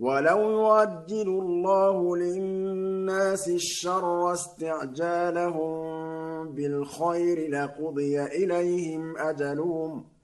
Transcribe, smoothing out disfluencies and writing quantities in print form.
وَلَوْ يُعَجِّلُ اللَّهُ لِلنَّاسِ الشَّرَّ اسْتِعْجَالَهُم بِالْخَيْرِ لَقُضِيَ إِلَيْهِمْ أَجَلُهُمْ ۖ